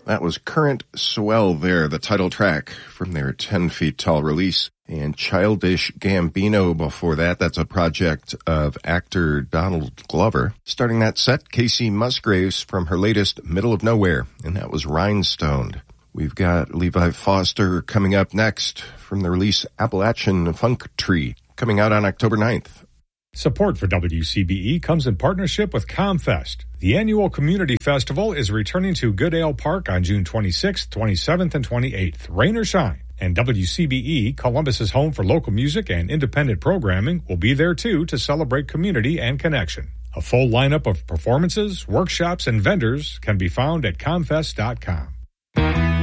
That was Current Swell there, the title track from their 10 Feet Tall release. And Childish Gambino before that. That's a project of actor Donald Glover. Starting that set, Casey Musgraves from her latest Middle of Nowhere, and that was Rhinestoned. We've got Levi Foster coming up next from the release Appalachian Funk Tree, coming out on October 9th. Support for WCBE comes in partnership with ComFest. The annual community festival is returning to Goodale Park on June 26th, 27th, and 28th, rain or shine. And WCBE, Columbus's home for local music and independent programming, will be there too to celebrate community and connection. A full lineup of performances, workshops, and vendors can be found at comfest.com.